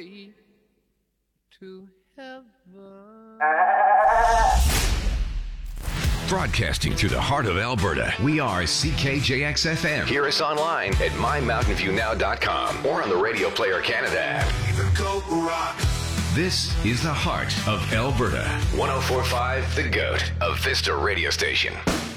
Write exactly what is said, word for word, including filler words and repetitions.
way to heaven. Broadcasting through the heart of Alberta, we are C K J X F M. Hear us online at my mountain view now dot com or on the Radio Player Canada app. This is the heart of Alberta. one oh four point five The Goat, a Vista radio station.